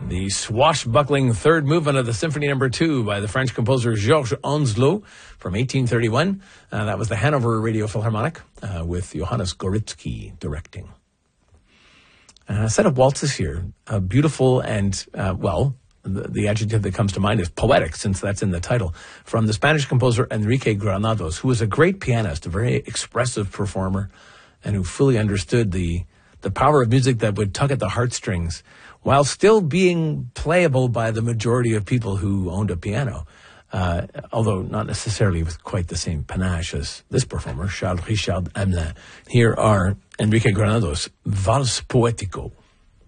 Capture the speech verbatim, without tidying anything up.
The swashbuckling third movement of the Symphony Number Two by the French composer Georges Onslow from eighteen thirty-one. Uh, that was the Hanover Radio Philharmonic uh, with Johannes Goritsky directing. Uh, a set of waltzes here, uh, beautiful and, uh, well, the, the adjective that comes to mind is poetic, since that's in the title, from the Spanish composer Enrique Granados, who was a great pianist, a very expressive performer, and who fully understood the, the power of music that would tug at the heartstrings, while still being playable by the majority of people who owned a piano, uh, although not necessarily with quite the same panache as this performer, Charles Richard Hamelin. Here are Enrique Granados' Vals Poético.